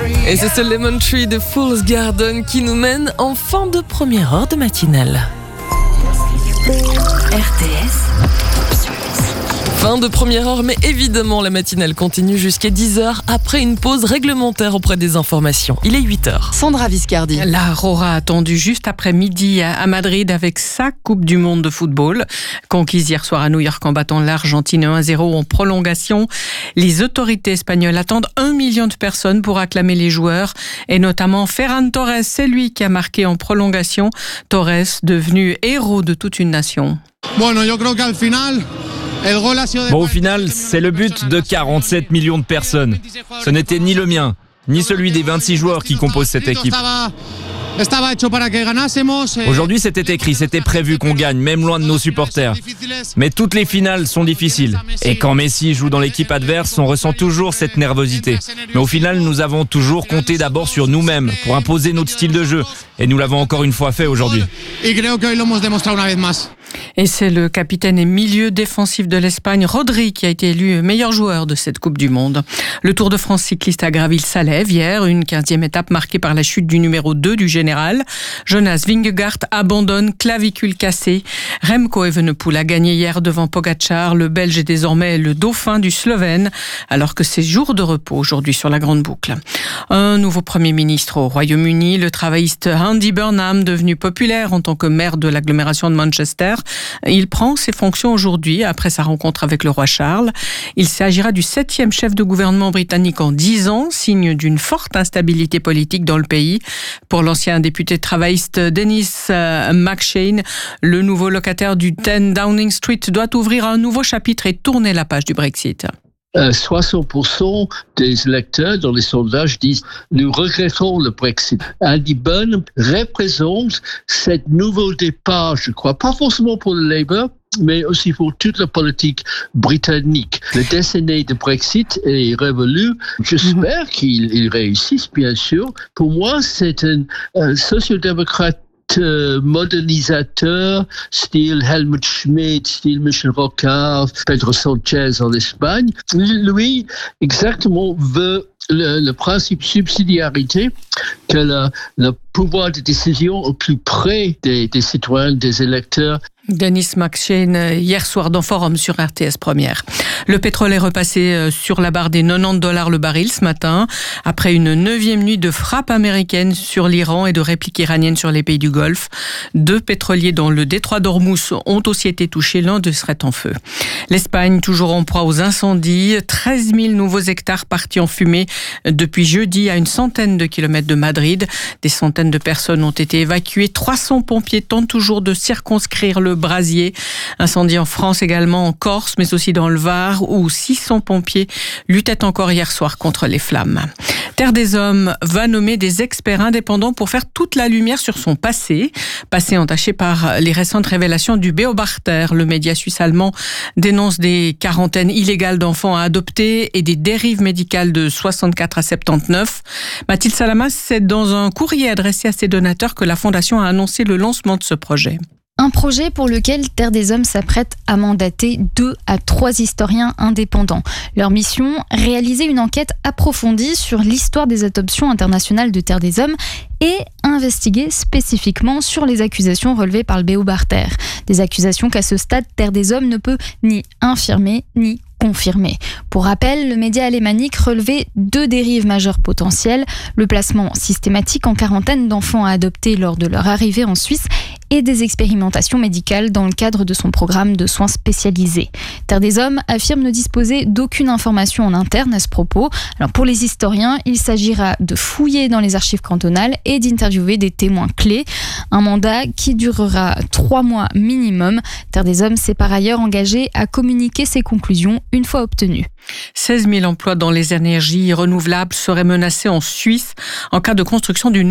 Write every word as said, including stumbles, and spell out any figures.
Et c'est ce Lemon Tree de Fool's Garden qui nous mène en fin de première heure de matinale. R T S. Fin de première heure, mais évidemment la matinale continue jusqu'à dix heures après une pause réglementaire auprès des informations. Il est huit heures. Sandra Viscardi. La Rora attendue juste après midi à Madrid avec sa Coupe du Monde de football. Conquise hier soir à New York en battant l'Argentine un zéro en prolongation. Les autorités espagnoles attendent un million de personnes pour acclamer les joueurs et notamment Ferran Torres. C'est lui qui a marqué en prolongation. Torres devenu héros de toute une nation. Bueno, yo creo qu'al final... Bon, au final, c'est le but de quarante-sept millions de personnes. Ce n'était ni le mien, ni celui des vingt-six joueurs qui composent cette équipe. Aujourd'hui, c'était écrit, c'était prévu qu'on gagne, même loin de nos supporters. Mais toutes les finales sont difficiles. Et quand Messi joue dans l'équipe adverse, on ressent toujours cette nervosité. Mais au final, nous avons toujours compté d'abord sur nous-mêmes pour imposer notre style de jeu. Et nous l'avons encore une fois fait aujourd'hui. Et c'est le capitaine et milieu défensif de l'Espagne, Rodri, qui a été élu meilleur joueur de cette Coupe du Monde. Le Tour de France cycliste a gravi le Salève hier, une quinzième étape marquée par la chute du numéro deux du général. Jonas Vingegaard abandonne, clavicule cassée. Remco Evenepoel a gagné hier devant Pogačar. Le Belge est désormais le dauphin du Slovène, alors que c'est jour de repos aujourd'hui sur la Grande Boucle. Un nouveau Premier ministre au Royaume-Uni, le travailliste Andy Burnham, devenu populaire en tant que maire de l'agglomération de Manchester. Il prend ses fonctions aujourd'hui après sa rencontre avec le roi Charles. Il s'agira du septième chef de gouvernement britannique en dix ans, signe d'une forte instabilité politique dans le pays. Pour l'ancien député travailliste Dennis McShane, le nouveau locataire du dix Downing Street doit ouvrir un nouveau chapitre et tourner la page du Brexit. Euh, soixante pour cent des électeurs dans les sondages disent « Nous regrettons le Brexit ». Andy Burnham représente ce nouveau départ, je crois, pas forcément pour le Labour, mais aussi pour toute la politique britannique. La décennie de Brexit est révolue. J'espère qu'il il réussisse, bien sûr. Pour moi, c'est un, un social-démocrate modernisateur, style Helmut Schmidt, style Michel Rocard, Pedro Sanchez en Espagne. Lui, exactement, veut le, le principe subsidiarité, que le, le pouvoir de décision au plus près des, des citoyens, des électeurs. Dennis McShane, hier soir dans Forum sur R T S Première. Le pétrole est repassé sur la barre des quatre-vingt-dix dollars le baril ce matin, après une neuvième nuit de frappe américaine sur l'Iran et de répliques iraniennes sur les pays du Golfe. Deux pétroliers dans le détroit d'Ormuz ont aussi été touchés, l'un d'eux serait en feu. L'Espagne, toujours en proie aux incendies, treize mille nouveaux hectares partis en fumée depuis jeudi à une centaine de kilomètres de Madrid. Des centaines de personnes ont été évacuées, trois cents pompiers tentent toujours de circonscrire le brasier. Incendie en France également, en Corse, mais aussi dans le Var, où six cents pompiers luttaient encore hier soir contre les flammes. Terre des Hommes va nommer des experts indépendants pour faire toute la lumière sur son passé. Passé entaché par les récentes révélations du Beobachter. Le média suisse-allemand dénonce des quarantaines illégales d'enfants à adopter et des dérives médicales de soixante-quatre à soixante-dix-neuf. Mathilde Salamas, c'est dans un courrier adressé à ses donateurs que la Fondation a annoncé le lancement de ce projet. Un projet pour lequel Terre des Hommes s'apprête à mandater deux à trois historiens indépendants. Leur mission, réaliser une enquête approfondie sur l'histoire des adoptions internationales de Terre des Hommes et investiguer spécifiquement sur les accusations relevées par le Beobachter. Des accusations qu'à ce stade, Terre des Hommes ne peut ni infirmer ni confirmé. Pour rappel, le média alémanique relevait deux dérives majeures potentielles, le placement systématique en quarantaine d'enfants à adopter lors de leur arrivée en Suisse et des expérimentations médicales dans le cadre de son programme de soins spécialisés. Terre des Hommes affirme ne disposer d'aucune information en interne à ce propos. Alors pour les historiens, il s'agira de fouiller dans les archives cantonales et d'interviewer des témoins clés. Un mandat qui durera trois mois minimum. Terre des Hommes s'est par ailleurs engagé à communiquer ses conclusions une fois obtenues. seize mille emplois dans les énergies renouvelables seraient menacés en Suisse en cas de construction d'une